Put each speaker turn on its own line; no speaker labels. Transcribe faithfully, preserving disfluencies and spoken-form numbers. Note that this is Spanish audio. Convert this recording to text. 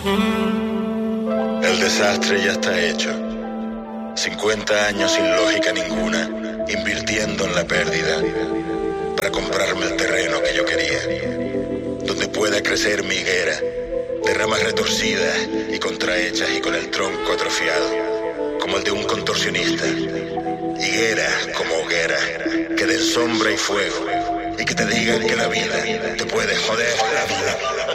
El desastre ya está hecho. cincuenta años sin lógica ninguna, invirtiendo en la pérdida para comprarme el terreno que yo quería, donde pueda crecer mi higuera, de ramas retorcidas y contrahechas y con el tronco atrofiado, como el de un contorsionista. Higuera como hoguera, que den sombra y fuego, y que te digan que la vida te puede joder la vida.